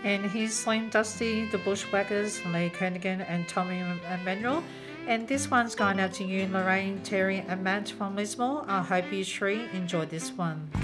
And here's Slim Dusty, the Bushwhackers, Lee Kernigan, and Tommy Emmanuel. And this one's going out to you, Lorraine, Terry, and Matt from Lismore. I hope you three enjoyed this one.